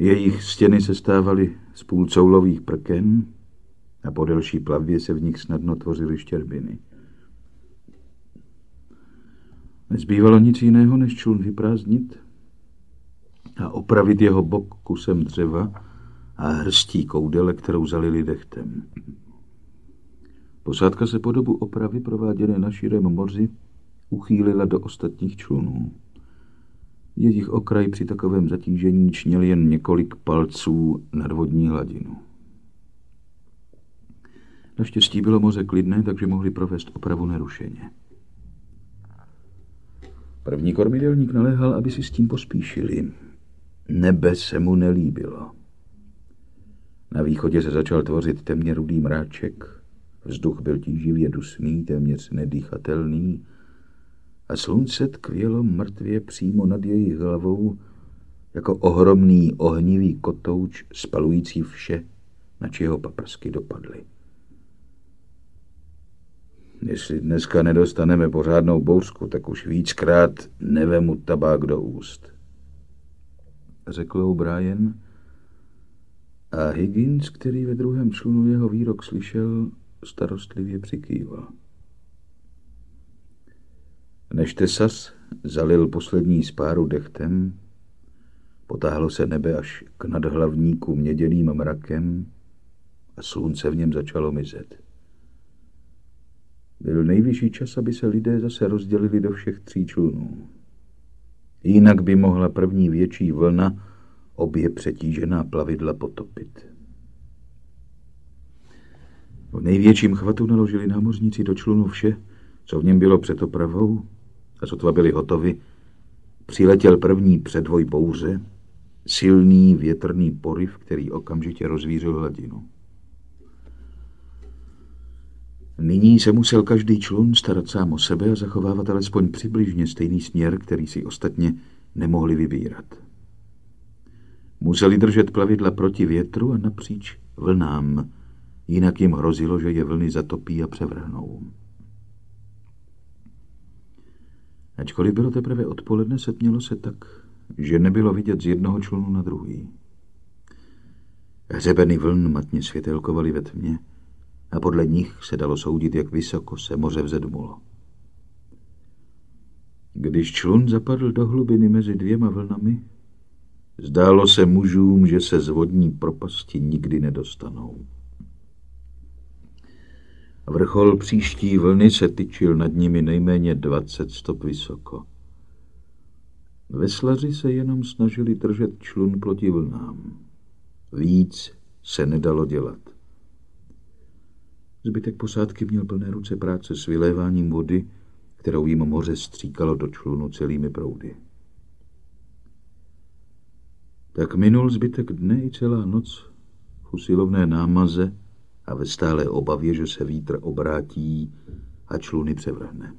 Jejich stěny se stávaly z půlcoulových prken a po delší plavbě se v nich snadno tvořily štěrbiny. Nezbývalo nic jiného, než člun vyprázdnit a opravit jeho bok kusem dřeva a hrstí koudele, kterou zalili dechtem. Posádka se po dobu opravy prováděné na širém moři uchýlila do ostatních člunů. Jejich okraj při takovém zatížení čněl jen několik palců nad vodní hladinu. Naštěstí bylo moře klidné, takže mohli provést opravu nerušeně. První kormidelník naléhal, aby si s tím pospíšili. Nebe se mu nelíbilo. Na východě se začal tvořit temně rudý mráček, vzduch byl tíživě dusný, téměř nedýchatelný a slunce tkvělo mrtvě přímo nad jejich hlavou jako ohromný ohnivý kotouč spalující vše, nač jeho paprsky dopadly. Jestli dneska nedostaneme pořádnou bouřku, tak už víckrát nevemu tabák do úst, řekl O'Brien a Higgins, který ve druhém člunu jeho výrok slyšel, starostlivě přikýval. Než Tesas zalil poslední spáru dechtem, potáhlo se nebe až k nadhlavníku měděným mrakem a slunce v něm začalo mizet. Byl nejvyšší čas, aby se lidé zase rozdělili do všech 3 člunů. Jinak by mohla první větší vlna obě přetížená plavidla potopit. V největším chvatu naložili námořníci do člunu vše, co v něm bylo před opravou, a sotva byli hotovi, přiletěl první předvoj bouře, silný větrný poryv, který okamžitě rozvířil hladinu. Nyní se musel každý člun starat sám o sebe a zachovávat alespoň přibližně stejný směr, který si ostatně nemohli vybírat. Museli držet plavidla proti větru a napříč vlnám, jinak jim hrozilo, že je vlny zatopí a převrhnou. Ačkoliv bylo teprve odpoledne, setmělo se tak, že nebylo vidět z jednoho člunu na druhý. Hřebeny vln matně světelkovaly ve tmě a podle nich se dalo soudit, jak vysoko se moře vzedmulo. Když člun zapadl do hlubiny mezi 2 vlnami, zdálo se mužům, že se z vodní propasti nikdy nedostanou. Vrchol příští vlny se tyčil nad nimi nejméně 20 stop vysoko. Veslaři se jenom snažili držet člun proti vlnám. Víc se nedalo dělat. Zbytek posádky měl plné ruce práce s vyléváním vody, kterou jim moře stříkalo do člunu celými proudy. Tak minul zbytek dne i celá noc v usilovné námaze a ve stálé obavě, že se vítr obrátí a čluny převrhne.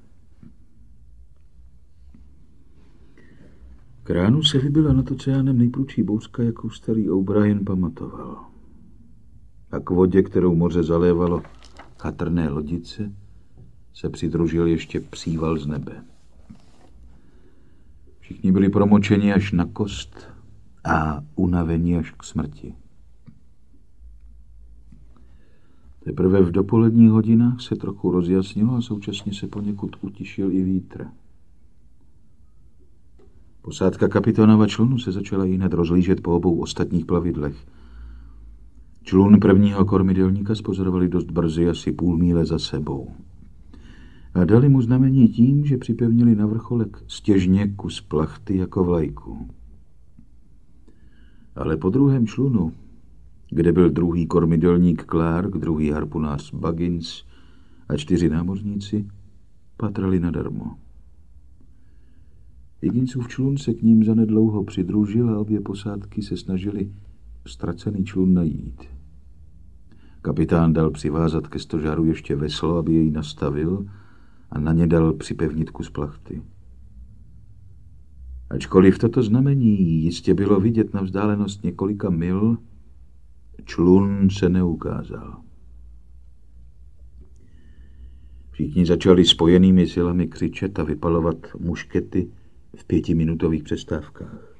K ránu se vybila nad oceánem nejprudší bouřka, jakou starý O'Brien pamatoval. A k vodě, kterou moře zalévalo chatrné lodice, se přidružil ještě příval z nebe. Všichni byli promočeni až na kost a unavení až k smrti. Teprve v dopoledních hodinách se trochu rozjasnilo a současně se poněkud utišil i vítr. Posádka kapitánova člunu se začala ihned rozhlížet po obou ostatních plavidlech. Člun prvního kormidelníka spozorovali dost brzy, asi půl míle za sebou. A dali mu znamení tím, že připevnili na vrcholek stěžně kus plachty jako vlajku. Ale po druhém člunu, kde byl druhý kormidelník Clark, druhý harpunář Buggins a 4 námořníci, patrali nadarmo. Higginsův člun se k ním zanedlouho přidružil a obě posádky se snažili ztracený člun najít. Kapitán dal přivázat ke stožáru ještě veslo, aby jej nastavil, a na ně dal připevnit kus plachty. Ačkoliv toto znamení jistě bylo vidět na vzdálenost několika mil, člun se neukázal. Všichni začali spojenými silami křičet a vypalovat muškety v 5minutových přestávkách.